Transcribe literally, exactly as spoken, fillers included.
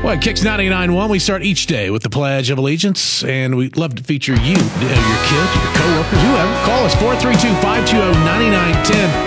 Well, at Kicks ninety-nine point one, we start each day with the Pledge of Allegiance, and we'd love to feature you, uh, your kids, your coworkers, whoever. Call us four three two, five two zero, nine nine one zero.